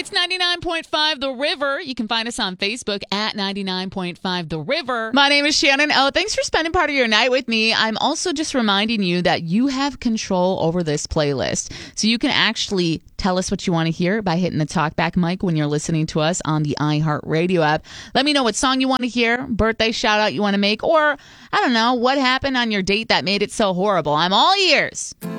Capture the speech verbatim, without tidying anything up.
It's ninety-nine point five The River. You can find us on Facebook at ninety-nine point five The River. My name is Shannon O. Thanks for spending part of your night with me. I'm also just reminding you that you have control over this playlist. So you can actually tell us what you want to hear by hitting the talkback mic when you're listening to us on the iHeartRadio app. Let me know what song you want to hear, birthday shout out you want to make, or I don't know, what happened on your date that made it so horrible. I'm all ears.